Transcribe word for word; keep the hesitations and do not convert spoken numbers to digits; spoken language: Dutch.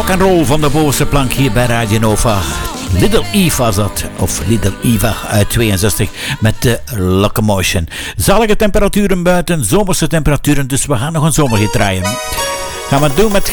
rock and roll van de bovenste plank hier bij Radio Nova. Little Eve was dat, of Little Eva uit tweeënzestig met de Locomotion. Zalige temperaturen buiten, zomerse temperaturen, dus we gaan nog een zomerhit draaien. Gaan we het doen met